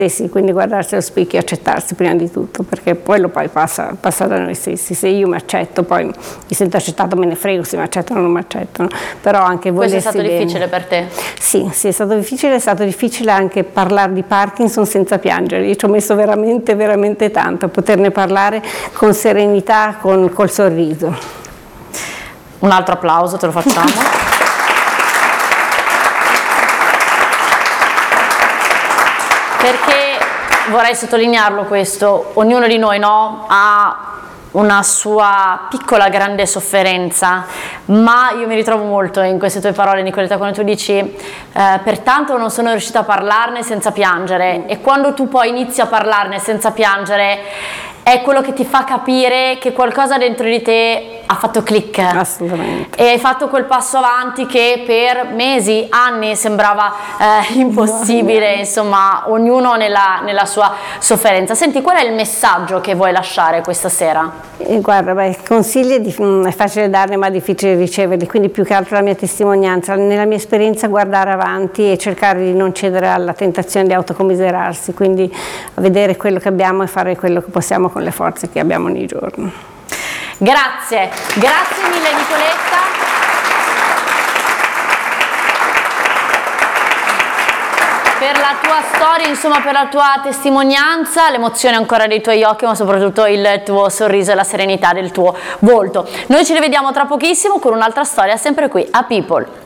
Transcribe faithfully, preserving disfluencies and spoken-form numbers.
Sì, sì, quindi guardarsi allo specchio e accettarsi prima di tutto, perché quello poi passa, passa da noi stessi. Se io mi accetto, poi mi sento accettato, me ne frego se mi accettano o non mi accettano, però anche volersi Questo è stato bene. difficile per te? Sì, sì, è stato difficile, è stato difficile anche parlare di Parkinson senza piangere. Io ci ho messo veramente, veramente tanto a poterne parlare con serenità, con, col sorriso. Un altro applauso, te lo facciamo. Perché vorrei sottolinearlo questo, ognuno di noi, no, ha una sua piccola grande sofferenza, ma io mi ritrovo molto in queste tue parole, Nicoletta, quando tu dici eh, pertanto non sono riuscita a parlarne senza piangere, e quando tu poi inizi a parlarne senza piangere è quello che ti fa capire che qualcosa dentro di te ha fatto click. Assolutamente. E hai fatto quel passo avanti che per mesi, anni sembrava eh, impossibile, insomma, ognuno nella, nella sua sofferenza. Senti, qual è il messaggio che vuoi lasciare questa sera? Eh, guarda, beh, consigli è, di, è facile darne ma difficile riceverli, quindi più che altro la mia testimonianza, nella mia esperienza guardare avanti e cercare di non cedere alla tentazione di autocommiserarsi, quindi vedere quello che abbiamo e fare quello che possiamo con le forze che abbiamo ogni giorno. Grazie, grazie mille Nicoletta. Per la tua storia, insomma, per la tua testimonianza, l'emozione ancora dei tuoi occhi, ma soprattutto il tuo sorriso e la serenità del tuo volto. Noi ci rivediamo tra pochissimo con un'altra storia, sempre qui a People.